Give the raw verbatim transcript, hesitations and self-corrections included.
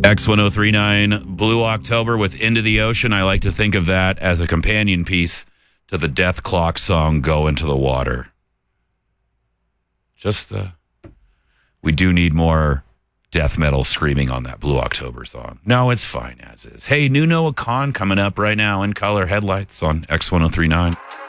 X ten thirty-nine, Blue October with Into the Ocean. I like to think of that as a companion piece to the Death Clock song, Go Into the Water. Just, uh, we do need more death metal screaming on that Blue October song. No, it's fine as is. Hey, new Noah Khan coming up right now in color headlights on X ten thirty-nine.